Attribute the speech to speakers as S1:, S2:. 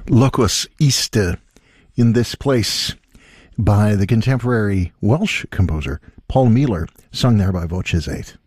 S1: Locus Iste, In This Place, by the contemporary Welsh composer Paul Mealer, sung there by Voces 8.